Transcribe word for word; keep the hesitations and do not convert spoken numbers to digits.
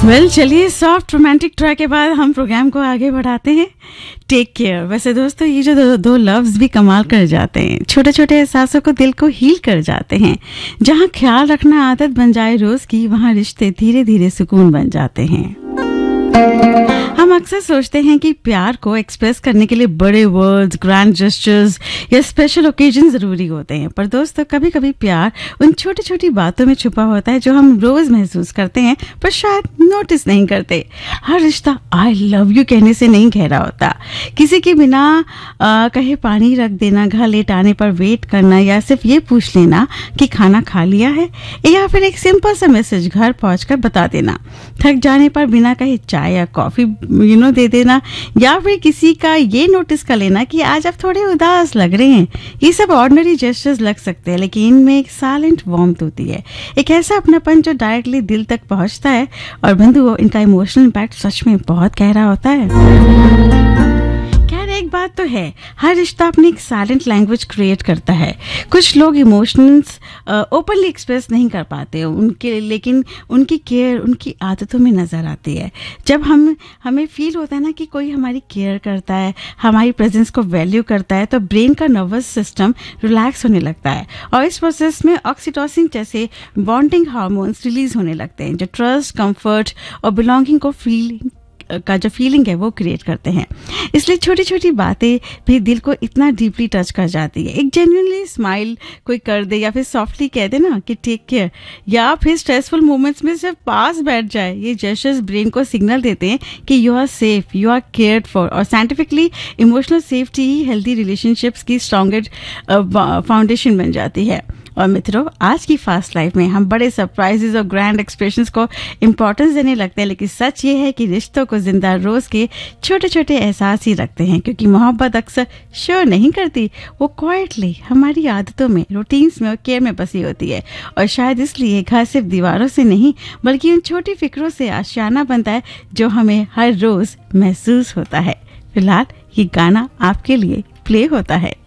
Well well, चलिए soft romantic track के बाद हम प्रोग्राम को आगे बढ़ाते हैं। Take care. वैसे दोस्तों ये जो दो, दो लफ्ज भी कमाल कर जाते हैं, छोटे छोटे एहसासों को दिल को हील कर जाते हैं। जहाँ ख्याल रखना आदत बन जाए रोज की, वहाँ रिश्ते धीरे धीरे सुकून बन जाते हैं। हम अक्सर सोचते हैं कि प्यार को एक्सप्रेस करने के लिए बड़े वर्ड्स, ग्रैंड जेस्चर्स या स्पेशल ओकेजन जरूरी होते हैं, पर दोस्तों कभी कभी प्यार उन छोटी छोटी बातों में छुपा होता है जो हम रोज महसूस करते हैं पर शायद नोटिस नहीं करते। हर रिश्ता आई लव यू कहने से नहीं गहरा होता। किसी के बिना आ, कहे पानी रख देना, घर लेट आने पर वेट करना, या सिर्फ ये पूछ लेना कि खाना खा लिया है, या फिर एक सिंपल सा मैसेज घर पहुंचकर बता देना। थक जाने पर बिना कहे चाय या कॉफी यू नो दे देना, या फिर किसी का ये नोटिस कर लेना कि आज आप थोड़े उदास लग रहे हैं। ये सब ऑर्डिनरी जेस्चर्स लग सकते हैं, लेकिन इनमें एक साइलेंट वार्मथ होती है, एक ऐसा अपनापन जो डायरेक्टली दिल तक पहुंचता है। और बंधुओं, इनका इमोशनल इम्पैक्ट सच में बहुत गहरा होता है। एक बात तो है, हर रिश्ता अपनी एक साइलेंट लैंग्वेज क्रिएट करता है। कुछ लोग इमोशंस ओपनली एक्सप्रेस नहीं कर पाते उनके, लेकिन उनकी केयर उनकी आदतों में नजर आती है। जब हम हमें फील होता है ना कि कोई हमारी केयर करता है, हमारी प्रेजेंस को वैल्यू करता है, तो ब्रेन का नर्वस सिस्टम रिलैक्स होने लगता है और इस प्रोसेस में ऑक्सीटोसिन जैसे बॉन्डिंग हार्मोन्स रिलीज होने लगते हैं, जो ट्रस्ट, कंफर्ट और बिलोंगिंग को फील का जो फीलिंग है वो क्रिएट करते हैं। इसलिए छोटी छोटी बातें भी दिल को इतना डीपली टच कर जाती है। एक जेन्युइनली स्माइल कोई कर दे, या फिर सॉफ्टली कह दे ना कि टेक केयर, या फिर स्ट्रेसफुल मोमेंट्स में सिर्फ पास बैठ जाए, ये जेस्चर्स ब्रेन को सिग्नल देते हैं कि you are safe, you are cared for. और साइंटिफिकली इमोशनल सेफ्टी ही हेल्दी रिलेशनशिप्स की स्ट्रॉन्गेस्ट फाउंडेशन बन जाती है। और मित्रों, आज की फास्ट लाइफ में हम बड़े सरप्राइजेस और ग्रैंड एक्सप्रेशंस को इम्पोर्टेंस देने लगते हैं, लेकिन सच ये है कि रिश्तों को जिंदा रोज के छोटे छोटे एहसास ही रखते हैं, क्योंकि मोहब्बत अक्सर शो नहीं करती, वो क्वाइटली हमारी आदतों में, रूटीन्स में और केयर में बसी होती है। और शायद इसलिए घर सिर्फ दीवारों से नहीं, बल्कि उन छोटी फिक्रों से आशियाना बनता है जो हमें हर रोज महसूस होता है। फिलहाल ये गाना आपके लिए प्ले होता है।